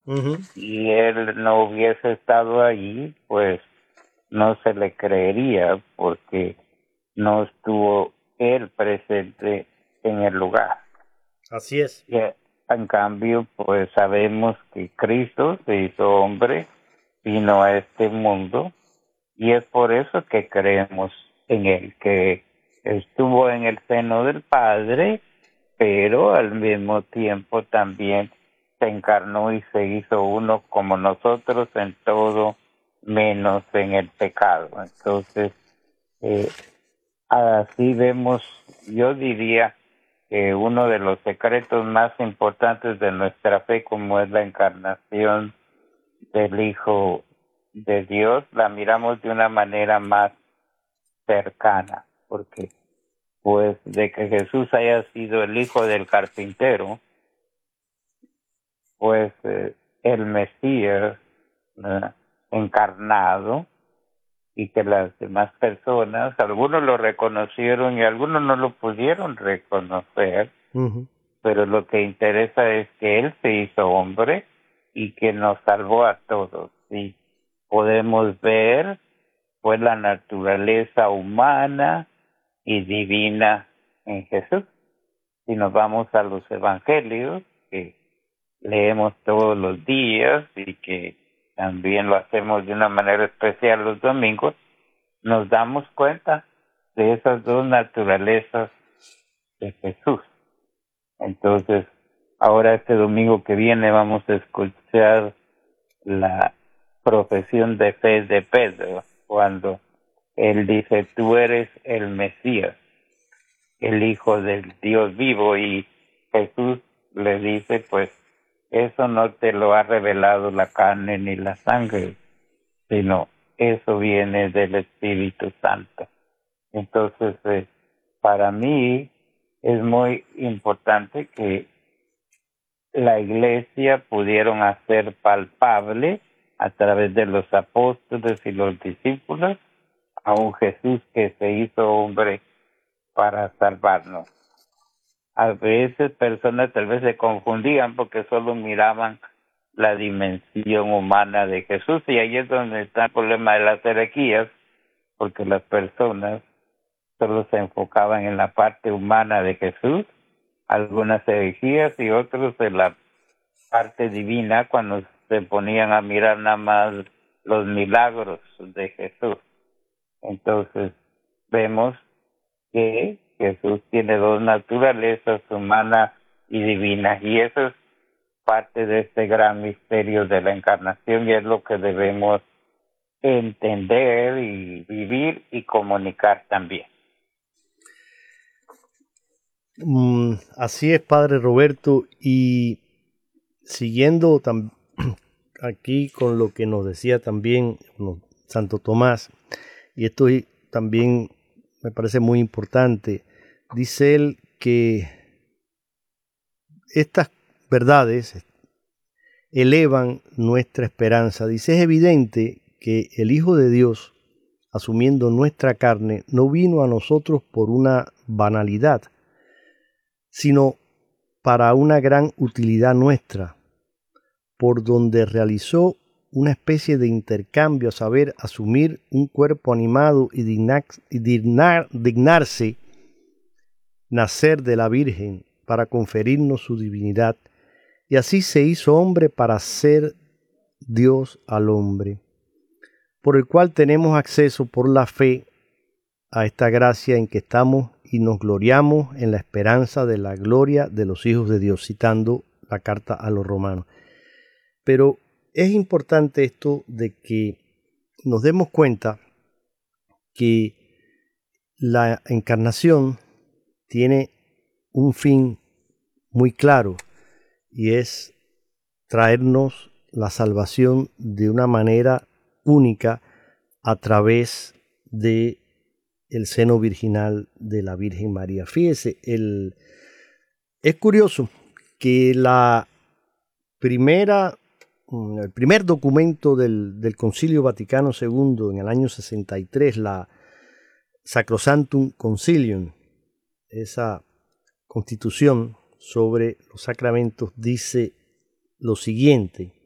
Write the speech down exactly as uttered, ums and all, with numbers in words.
Uh-huh. y él no hubiese estado ahí, pues no se le creería porque no estuvo él presente en el lugar. Así es. Y, en cambio, pues sabemos que Cristo se hizo hombre, vino a este mundo, y es por eso que creemos en él, que estuvo en el seno del Padre, pero al mismo tiempo también se encarnó y se hizo uno como nosotros en todo, menos en el pecado. Entonces, eh, así vemos, yo diría que uno de los secretos más importantes de nuestra fe, como es la encarnación del Hijo de Dios, la miramos de una manera más cercana, porque pues de que Jesús haya sido el hijo del carpintero, pues eh, el Mesías eh, encarnado, y que las demás personas, algunos lo reconocieron y algunos no lo pudieron reconocer, uh-huh. pero lo que interesa es que Él se hizo hombre y que nos salvó a todos. Y podemos ver pues la naturaleza humana y divina en Jesús. Si nos vamos a los evangelios, que leemos todos los días y que también lo hacemos de una manera especial los domingos, nos damos cuenta de esas dos naturalezas de Jesús. Entonces, ahora este domingo que viene vamos a escuchar la profesión de fe de Pedro, cuando él dice, tú eres el Mesías, el Hijo del Dios vivo, y Jesús le dice, pues, eso no te lo ha revelado la carne ni la sangre, sino eso viene del Espíritu Santo. Entonces, eh, para mí es muy importante que la Iglesia pudieron hacer palpable a través de los apóstoles y los discípulos a un Jesús que se hizo hombre para salvarnos. A veces personas tal vez se confundían porque solo miraban la dimensión humana de Jesús, y ahí es donde está el problema de las herejías, porque las personas solo se enfocaban en la parte humana de Jesús, algunas herejías, y otros en la parte divina cuando se ponían a mirar nada más los milagros de Jesús. Entonces vemos que Jesús tiene dos naturalezas, humana y divina, y eso es parte de este gran misterio de la encarnación, y es lo que debemos entender y vivir y comunicar también. Mm, así es, Padre Roberto, y siguiendo tam- aquí con lo que nos decía también bueno, Santo Tomás, y esto también me parece muy importante, dice él que estas verdades elevan nuestra esperanza. Dice, es evidente que el Hijo de Dios, asumiendo nuestra carne, no vino a nosotros por una banalidad, sino para una gran utilidad nuestra, por donde realizó una especie de intercambio, a saber, asumir un cuerpo animado y, dignar, y dignar, dignarse nacer de la Virgen para conferirnos su divinidad, y así se hizo hombre para ser Dios al hombre, por el cual tenemos acceso por la fe a esta gracia en que estamos y nos gloriamos en la esperanza de la gloria de los hijos de Dios, citando la carta a los romanos. Pero es importante esto de que nos demos cuenta que la encarnación tiene un fin muy claro, y es traernos la salvación de una manera única a través de el seno virginal de la Virgen María. Fíjese, el, es curioso que la primera, el primer documento del, del Concilio Vaticano segundo en el año sesenta y tres, la Sacrosanctum Concilium, esa constitución sobre los sacramentos, dice lo siguiente: